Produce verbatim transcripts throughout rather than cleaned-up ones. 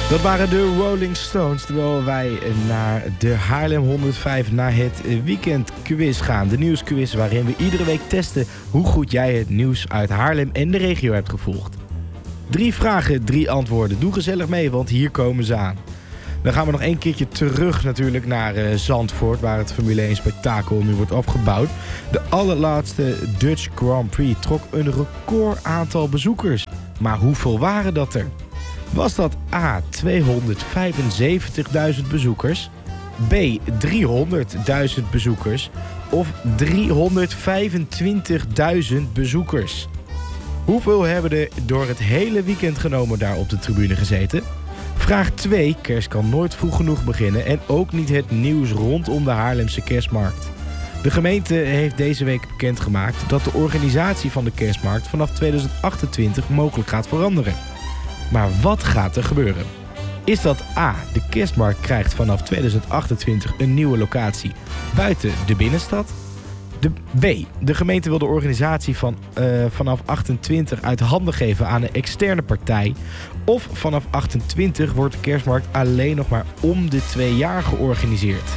Dat waren de Rolling Stones, terwijl wij naar de Haarlem honderdvijf, naar het weekendquiz gaan. De nieuwsquiz waarin we iedere week testen hoe goed jij het nieuws uit Haarlem en de regio hebt gevolgd. Drie vragen, drie antwoorden. Doe gezellig mee, want hier komen ze aan. Dan gaan we nog één keertje terug natuurlijk naar uh, Zandvoort, waar het Formule één spektakel nu wordt opgebouwd. De allerlaatste Dutch Grand Prix trok een record aantal bezoekers. Maar hoeveel waren dat er? Was dat A, tweehonderdvijfenzeventigduizend bezoekers, B, driehonderdduizend bezoekers of driehonderdvijfentwintigduizend bezoekers? Hoeveel hebben er door het hele weekend genomen daar op de tribune gezeten? Vraag twee. Kerst kan nooit vroeg genoeg beginnen en ook niet het nieuws rondom de Haarlemse kerstmarkt. De gemeente heeft deze week bekendgemaakt dat de organisatie van de kerstmarkt vanaf tweeduizend achtentwintig mogelijk gaat veranderen. Maar wat gaat er gebeuren? Is dat A, de kerstmarkt krijgt vanaf tweeduizend achtentwintig een nieuwe locatie buiten de binnenstad? De B, de gemeente wil de organisatie van, uh, vanaf achtentwintig uit handen geven aan een externe partij. Of vanaf achtentwintig wordt de kerstmarkt alleen nog maar om de twee jaar georganiseerd.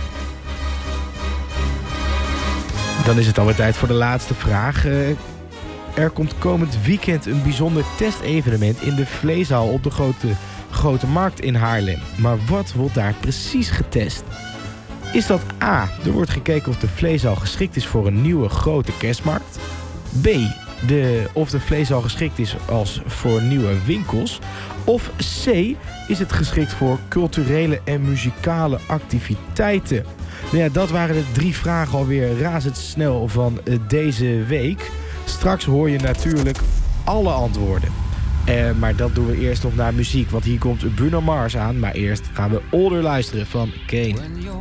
Dan is het alweer tijd voor de laatste vraag. Uh, er komt komend weekend een bijzonder testevenement in de Vleeshaal op de grote, grote markt in Haarlem. Maar wat wordt daar precies getest? Is dat A, er wordt gekeken of de Vleeshaal geschikt is voor een nieuwe grote kerstmarkt? B, de, of de Vleeshaal geschikt is als voor nieuwe winkels? Of C, is het geschikt voor culturele en muzikale activiteiten? Nou ja, dat waren de drie vragen alweer razendsnel van uh, deze week. Straks hoor je natuurlijk alle antwoorden. Uh, maar dat doen we eerst nog naar muziek, want hier komt Bruno Mars aan. Maar eerst gaan we Older luisteren van Kane.